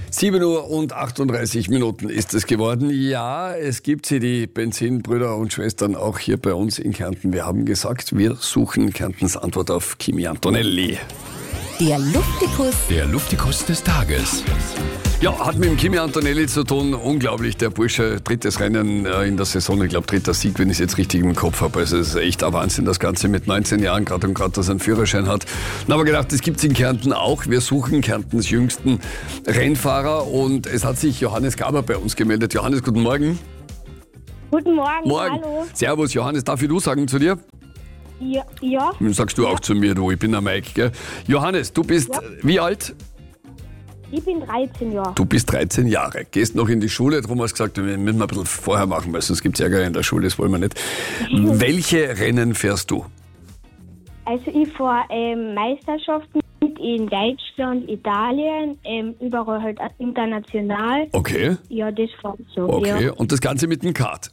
7 Uhr und 38 Minuten ist es geworden. Ja, es gibt sie, die Benzinbrüder und Schwestern, auch hier bei uns in Kärnten. Wir haben gesagt, wir suchen Kärntens Antwort auf Kimi Antonelli. Der Luftikus. Der Luftikus des Tages. Ja, hat mit dem Kimi Antonelli zu tun. Unglaublich, der Bursche, drittes Rennen in der Saison. Ich glaube, dritter Sieg, wenn ich es jetzt richtig im Kopf habe. Also es ist echt ein Wahnsinn, das Ganze mit 19 Jahren, gerade dass er einen Führerschein hat. Dann haben wir gedacht, das gibt es in Kärnten auch. Wir suchen Kärntens jüngsten Rennfahrer und es hat sich Johannes Gaber bei uns gemeldet. Johannes, guten Morgen. Guten Morgen, Morgen. Hallo. Servus, Johannes, darf ich du sagen zu dir? Ja. Dann sagst du auch zu mir, du, ich bin der Mike, gell? Johannes, du bist wie alt? Ich bin 13 Jahre. Du bist 13 Jahre, gehst noch in die Schule, darum hast du gesagt, wir müssen ein bisschen vorher machen, weil sonst gibt es Ärger in der Schule, das wollen wir nicht. Welche Rennen fährst du? Also ich fahre Meisterschaften in Deutschland, Italien, überall halt international. Okay, Ja, das fahre ich so. okay. Und das Ganze mit dem Kart?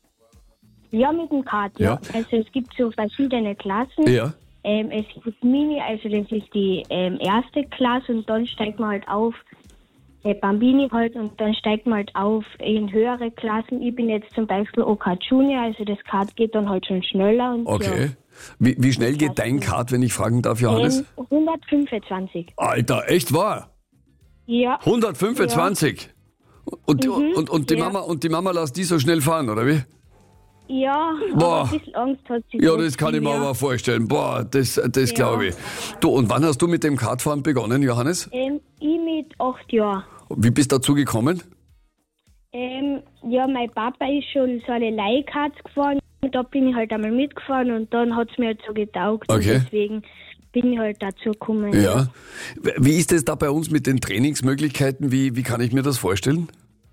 Ja, mit dem Kart, ja. Ja. Also es gibt so verschiedene Klassen. Ja. Es gibt Mini, also das ist die erste Klasse und dann steigt man halt auf, Bambini halt und dann steigt man halt auf in höhere Klassen. Ich bin jetzt zum Beispiel OK Junior, also das Kart geht dann halt schon schneller. Und Okay. Wie schnell geht dein Kart, wenn ich fragen darf, Johannes? 125. Alter, echt wahr? Ja. 125? Und die ja. Mama und die Mama lässt die so schnell fahren, oder wie? Ja, Boah. aber ein bisschen Angst hat sie. Ja, trotzdem, das kann ich mir ja. aber vorstellen. Boah, das glaube ich. Du, und wann hast du mit dem Kartfahren begonnen, Johannes? Ich mit 8 Jahren. Wie bist du dazu gekommen? Ja, mein Papa ist schon so eine Leihkart gefahren und da bin ich halt einmal mitgefahren und dann hat es mir halt so getaugt Okay. und deswegen bin ich halt dazu gekommen. Ja. Wie ist es da bei uns mit den Trainingsmöglichkeiten? Wie kann ich mir das vorstellen?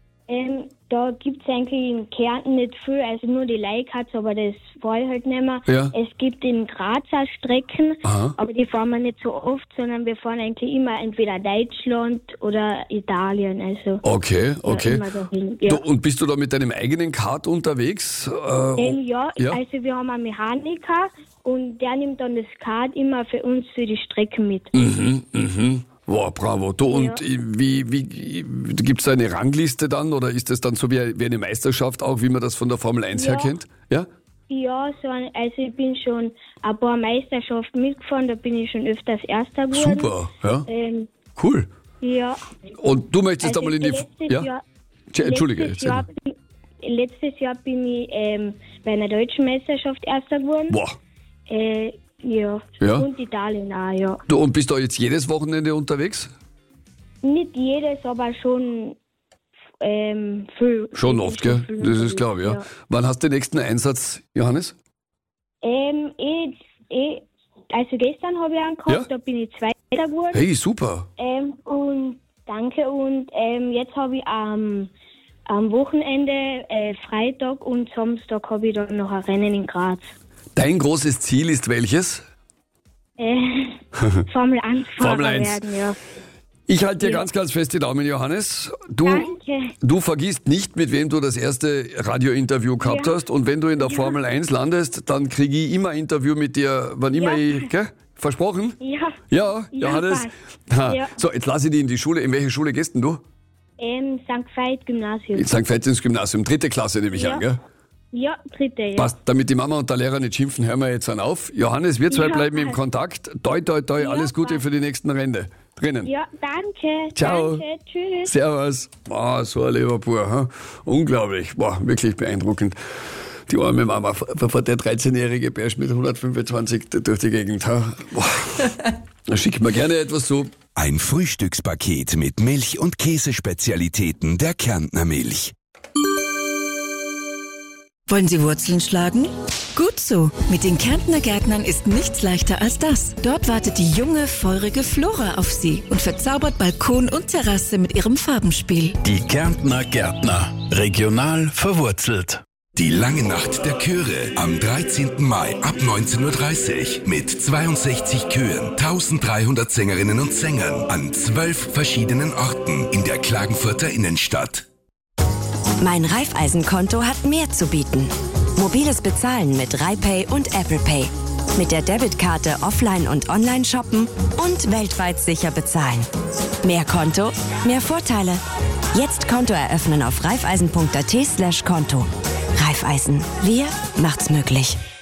Da gibt es eigentlich in Kärnten nicht viel, also nur die Leihkarts, aber das fahre ich halt nicht mehr. Ja. Es gibt in Grazer Strecken, Aha. aber die fahren wir nicht so oft, sondern wir fahren eigentlich immer entweder Deutschland oder Italien. Also Okay, okay. immer dahin. Du, Ja. und bist du da mit deinem eigenen Kart unterwegs? Ja, ja. also wir haben einen Mechaniker und der nimmt dann das Kart immer für uns für die Strecken mit. Wow, bravo. Du, und wie gibt es da eine Rangliste dann oder ist das dann so wie eine Meisterschaft auch, wie man das von der Formel 1 her Ja. kennt? Ja? Ja, also ich bin schon ein paar Meisterschaften mitgefahren, da bin ich schon öfters Erster geworden. Super, ja. Ähm, Cool. ja. Und du möchtest einmal in die... letztes Ja? Jahr, Entschuldige. letztes Jahr bin ich bei einer deutschen Meisterschaft Erster geworden. Boah. Ja. Ja? Und Italien auch, ja. Du, und bist du jetzt jedes Wochenende unterwegs? Nicht jedes, aber schon viel. Schon oft, gell? viel Das ist klar, ja. ja. Wann hast du den nächsten Einsatz, Johannes? Also gestern habe ich einen gehabt, Ja? da bin ich Zweiter geworden. Hey, super. Und danke. Und jetzt habe ich am Wochenende, Freitag und Samstag habe ich dann noch ein Rennen in Graz. Dein großes Ziel ist welches? Formel 1 Formel Fahrer 1. werden, ja. Ich halte dir ganz, ganz fest die Daumen, Johannes. Danke. Du vergisst nicht, mit wem du das erste Radiointerview gehabt hast. Und wenn du in der Formel 1 landest, dann kriege ich immer ein Interview mit dir, wann immer ich... Gell? Versprochen? Ja. Ja, Johannes. passt. Ha. Ja. So, jetzt lasse ich dich in die Schule. In welche Schule gehst denn du? St. Veit Gymnasium. In St. Veitins Gymnasium, 3. Klasse nehme ich Ja. an, gell? Ja, dritte, ja. Passt, damit die Mama und der Lehrer nicht schimpfen, hören wir jetzt an auf. Johannes, wir zwei Ja, bleiben im passt. Kontakt. Toi, toi, toi, Ja, alles Gute passt. für die nächsten Rennen. Drinnen. Ja, danke. Ciao. Danke, tschüss. Servus. Boah, so ein Leberpur. Ha? Unglaublich. Boah, wirklich beeindruckend. Die arme Mama, fährt der 13-jährige Bärsch mit 125 durch die Gegend. Ha? Boah. Da schickt mir gerne etwas zu. Ein Frühstückspaket mit Milch- und Käsespezialitäten der Kärntner Milch. Wollen Sie Wurzeln schlagen? Gut so. Mit den Kärntner Gärtnern ist nichts leichter als das. Dort wartet die junge, feurige Flora auf Sie und verzaubert Balkon und Terrasse mit ihrem Farbenspiel. Die Kärntner Gärtner. Regional verwurzelt. Die lange Nacht der Chöre am 13. Mai ab 19.30 Uhr mit 62 Chören, 1300 Sängerinnen und Sängern an 12 verschiedenen Orten in der Klagenfurter Innenstadt. Mein Raiffeisenkonto hat mehr zu bieten. Mobiles Bezahlen mit RaiPay und Apple Pay. Mit der Debitkarte offline und online shoppen und weltweit sicher bezahlen. Mehr Konto, mehr Vorteile. Jetzt Konto eröffnen auf raiffeisen.at/Konto. Raiffeisen, wir macht's möglich.